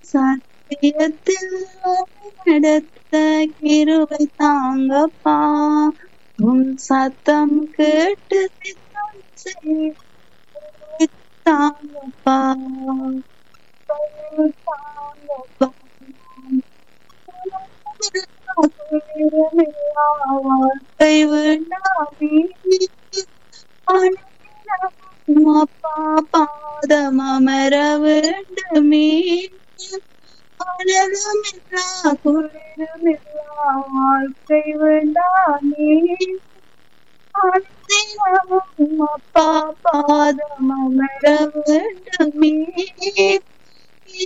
சத்தியத்தில் நடத்த கிருபை தாங்கப்பா. உன் சத்தம் கேட்டு சித்தம் செய்ய தாங்கப்பா. தாங்கப்பா. வாழ்க்கை வேண்டாமே அப்பா பாதம் அமர வேண்டுமே. அழகமில்லா குளிரமில்லா வாழ்க்கை வேண்டாமே. அனுதினமும் அப்பா பாதம் அமர வேண்டுமே.